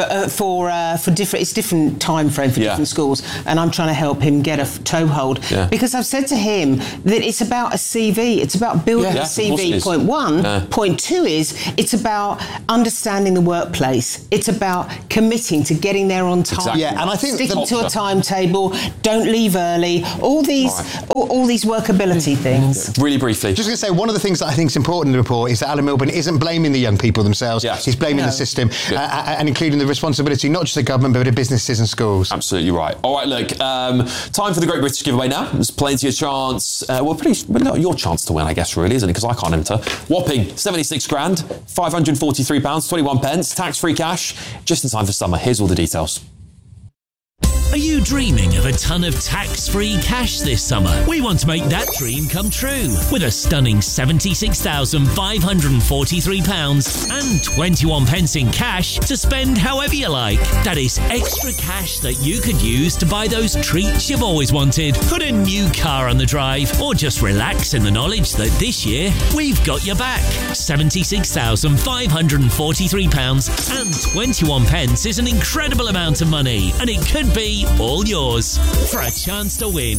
for different. It's different time frame for different schools, and I'm trying to help him get a toehold because I've said to him that it's about a CV. It's about building a CV. Point one. Point two is it's about understanding the workplace. It's about committing to getting there on time. Exactly. And I think sticking to a timetable. Don't leave early. All these workability things. Really briefly, just going to say, one of the things that I think is important in the report is that Alan Milburn isn't blaming the young people themselves. He's blaming the system and including the responsibility not just of government but of businesses and schools. Absolutely right. All right, look, time for the Great British Giveaway now. There's plenty of chance. Your chance to win, I guess, really, isn't it? Because I can't enter. Whopping 76 grand, £543, 21 pence, tax-free cash, just in time for summer. Here's all the details. Are you dreaming of a ton of tax-free cash this summer? We want to make that dream come true with a stunning £76,543 and 21 pence in cash to spend however you like. That is extra cash that you could use to buy those treats you've always wanted, put a new car on the drive, or just relax in the knowledge that this year we've got your back. £76,543 and 21 pence is an incredible amount of money, and it could be all yours. For a chance to win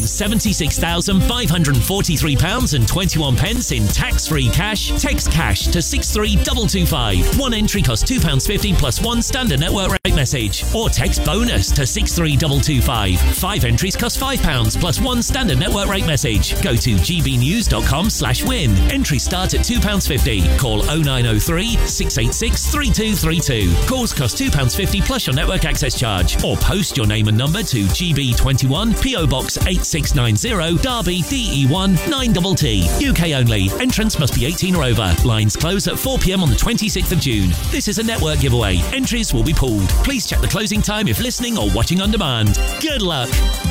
£76,543 and 21 pence in tax-free cash, text cash to 63225. One entry costs £2.50 plus one standard network rate message, or text bonus to 63225. 5 entries cost £5 plus one standard network rate message. Go to gbnews.com/win. Entries start at £2.50. Call 0903 686 3232. Calls cost £2.50 plus your network access charge, or post your name and number to GB21 PO Box 8690 Derby DE1 9TT. UK only. Entrance must be 18 or over. Lines close at 4 p.m. on the 26th of June. This is a network giveaway. Entries will be pooled. Please check the closing time if listening or watching on demand. Good luck.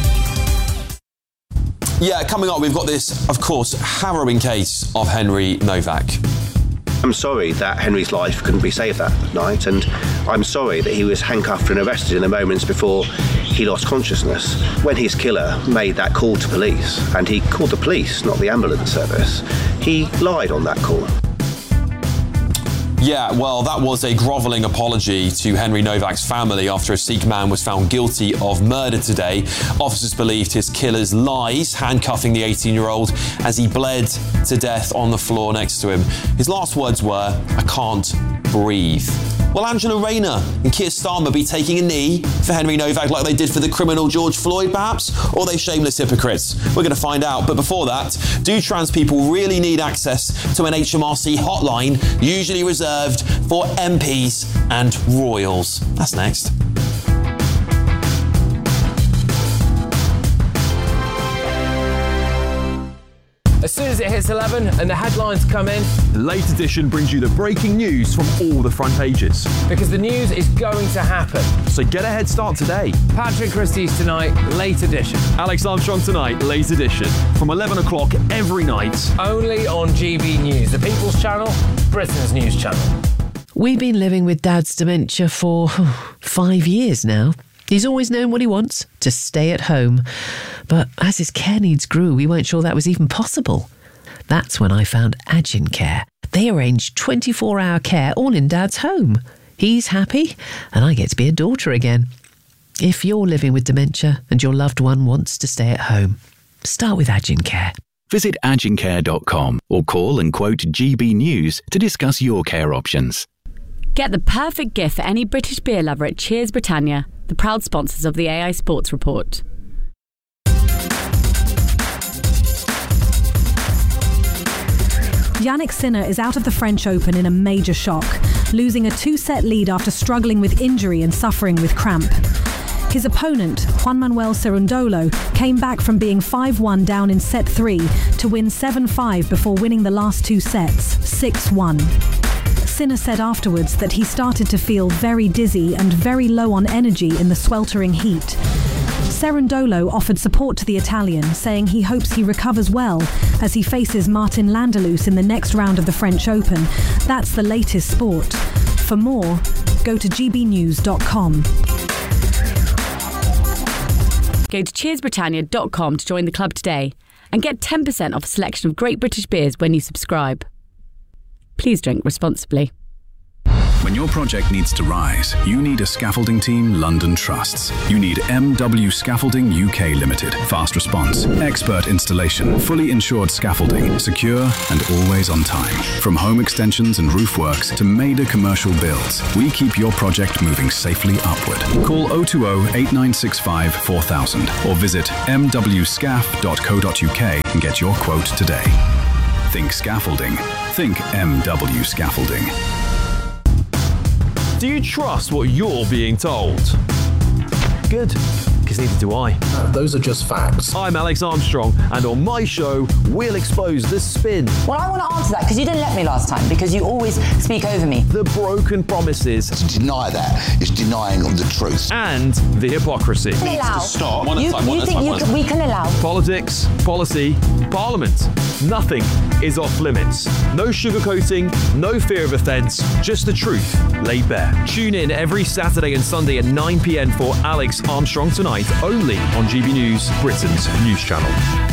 Yeah, coming up, we've got this, of course, harrowing case of Henry Novak. I'm sorry that Henry's life couldn't be saved that night, and I'm sorry that he was handcuffed and arrested in the moments before he lost consciousness. When his killer made that call to police, and he called the police, not the ambulance service, he lied on that call. Yeah, well, that was a grovelling apology to Henry Novak's family after a Sikh man was found guilty of murder today. Officers believed his killer's lies, handcuffing the 18-year-old as he bled to death on the floor next to him. His last words were, "I can't breathe." Will Angela Rayner and Keir Starmer be taking a knee for Henry Novak like they did for the criminal George Floyd, perhaps? Or are they shameless hypocrites? We're going to find out. But before that, do trans people really need access to an HMRC hotline, usually reserved for MPs and royals? That's next. As soon as it hits 11 and the headlines come in, The Late Edition brings you the breaking news from all the front pages. because the news is going to happen. So get a head start today. Patrick Christie's Tonight, Late Edition. Alex Armstrong Tonight, Late Edition. From 11 o'clock every night. Only on GB News, the People's Channel, Britain's news channel. We've been living with Dad's dementia for 5 years now. He's always known what he wants, to stay at home. But as his care needs grew, we weren't sure that was even possible. That's when I found Agin Care. They arrange 24-hour care all in Dad's home. He's happy, and I get to be a daughter again. If you're living with dementia and your loved one wants to stay at home, start with Agin Care. Visit agincare.com or call and quote GB News to discuss your care options. Get the perfect gift for any British beer lover at Cheers Britannia, the proud sponsors of the AI Sports Report. Jannik Sinner is out of the French Open in a major shock, losing a 2-set lead after struggling with injury and suffering with cramp. His opponent, Juan Manuel Cerundolo, came back from being 5-1 down in set 3 to win 7-5 before winning the last 2 sets, 6-1. Sinner said afterwards that he started to feel very dizzy and very low on energy in the sweltering heat. Cerundolo offered support to the Italian, saying he hopes he recovers well as he faces Martin Landelus in the next round of the French Open. That's the latest sport. For more, go to gbnews.com. Go to cheersbritannia.com to join the club today and get 10% off a selection of great British beers when you subscribe. Please drink responsibly. When your project needs to rise, you need a scaffolding team London trusts. You need MW Scaffolding UK Limited. Fast response, expert installation, fully insured scaffolding, secure and always on time. From home extensions and roof works to major commercial builds, we keep your project moving safely upward. Call 020 8965 4000 or visit mwscaf.co.uk and get your quote today. Think scaffolding. Think MW Scaffolding. Do you trust what you're being told? Good, because neither do I. Those are just facts. I'm Alex Armstrong, and on my show, we'll expose the spin. Well, I want to answer that, because you didn't let me last time, because you always speak over me. The broken promises. To deny that is denying of the truth. And the hypocrisy. We can allow. Stop. You think we can allow. Politics, policy, parliament. Nothing is off limits. No sugarcoating, no fear of offence, just the truth laid bare. Tune in every Saturday and Sunday at 9 p.m. for Alex Armstrong Tonight, only on GB News, Britain's news channel.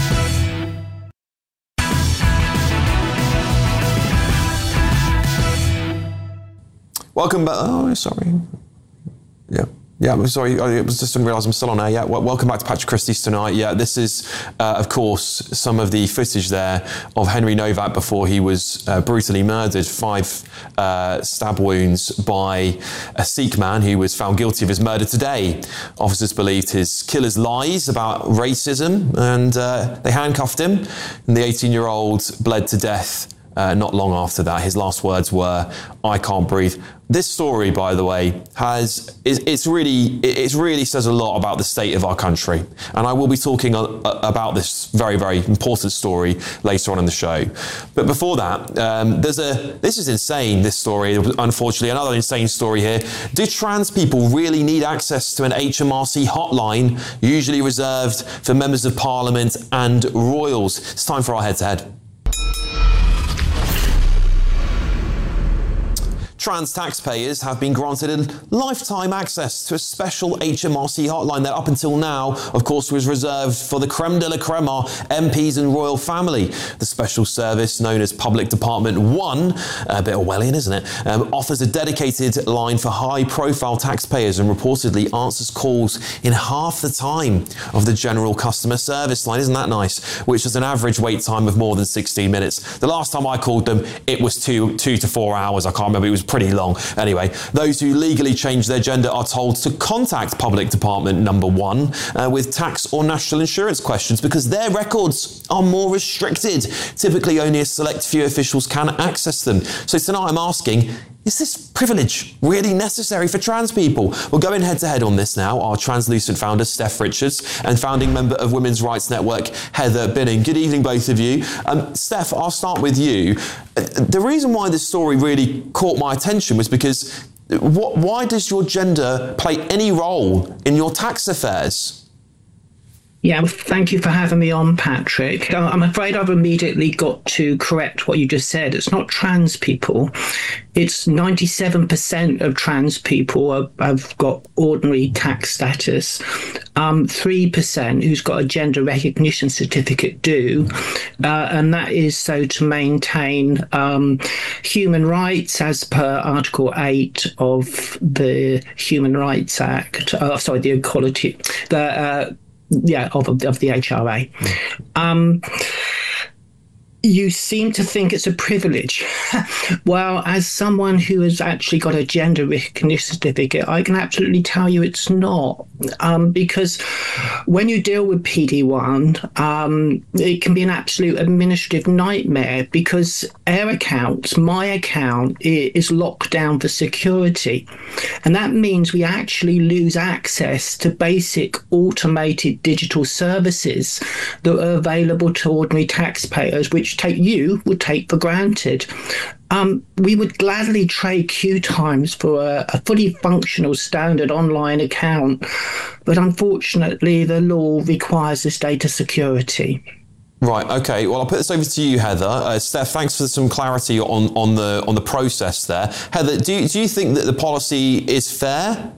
Welcome back. Oh, sorry. Yeah, I'm sorry. I just didn't realise I'm still on air. Yeah, welcome back to Patrick Christie's Tonight. Yeah, this is, of course, some of the footage there of Henry Novak before he was brutally murdered. 5 stab wounds by a Sikh man who was found guilty of his murder today. Officers believed his killer's lies about racism, and they handcuffed him. And the 18-year-old bled to death not long after that. His last words were, "I can't breathe." This story, by the way, it really says a lot about the state of our country. And I will be talking about this very, very important story later on in the show. But before that, this is insane, this story, unfortunately. Another insane story here. Do trans people really need access to an HMRC hotline, usually reserved for members of parliament and royals? It's time for our head-to-head. Trans taxpayers have been granted lifetime access to a special HMRC hotline that up until now, of course, was reserved for the creme de la creme, our MPs and royal family. The special service, known as Public Department 1, a bit Orwellian, isn't it, offers a dedicated line for high-profile taxpayers and reportedly answers calls in half the time of the general customer service line. Isn't that nice? Which is an average wait time of more than 16 minutes. The last time I called them, it was 2 to 4 hours. I can't remember. It was pretty long. Anyway, those who legally change their gender are told to contact Public Department number 1 with tax or national insurance questions, because their records are more restricted. Typically, only a select few officials can access them. So tonight I'm asking, is this privilege really necessary for trans people? We're going head-to-head on this now. Our Translucent founder, Steph Richards, and founding member of Women's Rights Network, Heather Binning. Good evening, both of you. Steph, I'll start with you. The reason why this story really caught my attention was because why does your gender play any role in your tax affairs? Yeah, thank you for having me on, Patrick. I'm afraid I've immediately got to correct what you just said. It's not trans people. It's 97% of trans people have got ordinary tax status. 3% who's got a gender recognition certificate do. And that is so to maintain human rights as per Article 8 of the Human Rights Act. The Equality... of the HRA. You seem to think it's a privilege. Well, as someone who has actually got a gender recognition certificate, I can absolutely tell you it's not. Because when you deal with PD1, it can be an absolute administrative nightmare because our accounts, my account, is locked down for security. And that means we actually lose access to basic automated digital services that are available to ordinary taxpayers, which you would take for granted. We would gladly trade queue times for a fully functional standard online account, but unfortunately the law requires this data security. Right, okay. Well, I'll put this over to you, Heather. Steph, thanks for some clarity on the process there. Heather, do you think that the policy is fair?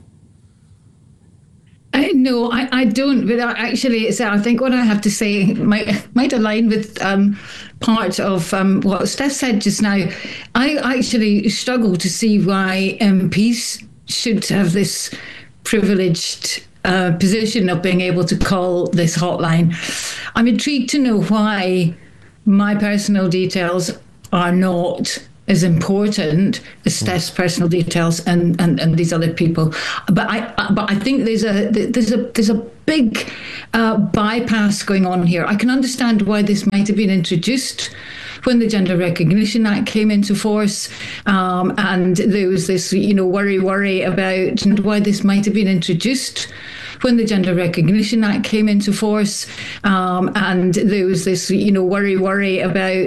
No, I don't. But actually, I think what I have to say might align with part of what Steph said just now. I actually struggle to see why MPs should have this privileged position of being able to call this hotline. I'm intrigued to know why my personal details are not as important as Steph's personal details and these other people, but I think there's a big bypass going on here. I can understand why this might have been introduced when the Gender Recognition Act came into force, and there was this worry about why this might have been introduced when the Gender Recognition Act came into force, and there was this worry about